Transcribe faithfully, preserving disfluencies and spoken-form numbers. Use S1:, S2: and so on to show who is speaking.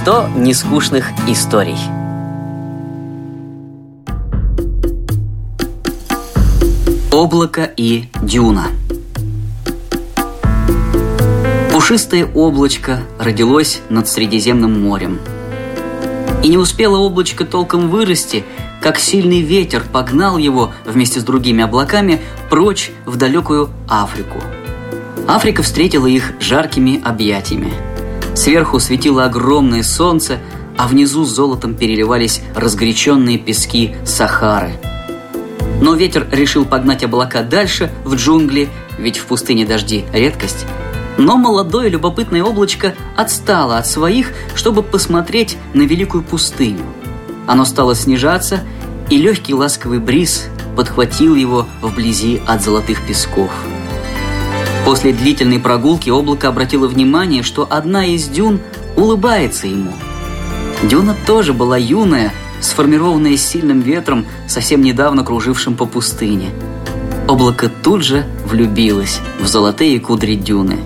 S1: сто нескучных историй. Облако и дюна. Пушистое облачко родилось над Средиземным морем. И не успело облачко толком вырасти, как сильный ветер погнал его вместе с другими облаками прочь в далекую Африку. Африка встретила их жаркими объятиями. Сверху светило огромное солнце, а внизу золотом переливались разгоряченные пески Сахары. Но ветер решил погнать облака дальше, в джунгли, ведь в пустыне дожди редкость. Но молодое любопытное облачко отстало от своих, чтобы посмотреть на великую пустыню. Оно стало снижаться, и легкий ласковый бриз подхватил его вблизи от золотых песков. После длительной прогулки облако обратило внимание, что одна из дюн улыбается ему. Дюна тоже была юная, сформированная сильным ветром, совсем недавно кружившим по пустыне. Облако тут же влюбилось в золотые кудри дюны.